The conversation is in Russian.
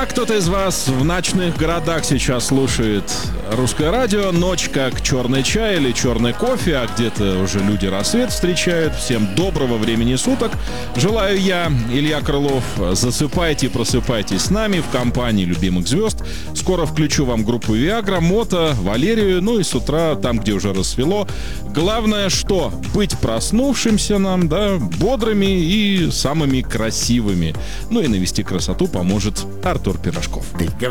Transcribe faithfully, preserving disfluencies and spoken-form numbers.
А кто-то из вас в ночных городах сейчас слушает русское радио. Ночь как черный чай или черный кофе, а где-то уже люди рассвет встречают. Всем доброго времени суток. Желаю я, Илья Крылов. Засыпайте и просыпайтесь с нами в компании любимых звезд. Скоро включу вам группу Виагра, Мото, Валерию. Ну и с утра, там, где уже рассвело. Главное, что? Быть проснувшимся нам, да, бодрыми и самыми красивыми. Ну и навести красоту поможет Артур Пирожков.